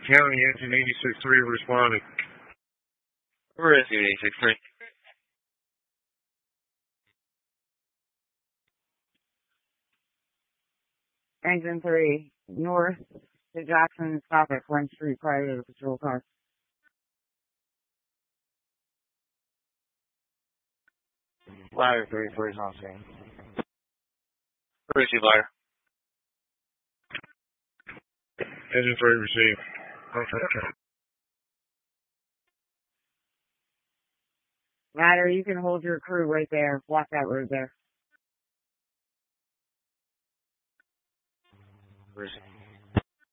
County, engine 86-3 responding. Where is you, 86-3? Engine 3, north to Jackson, stop at Front Street prior to the patrol car. Ladder 33 is on scene. Where is you, Blair? Engine 3 received. Okay. Ladder, you can hold your crew right there. Block that road there. Where is he?